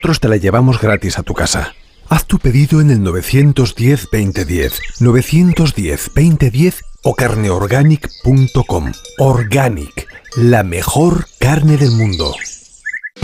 nosotros te la llevamos gratis a tu casa. Haz tu pedido en el 910-2010, 910-2010 o carneorganic.com. Organic, la mejor carne del mundo.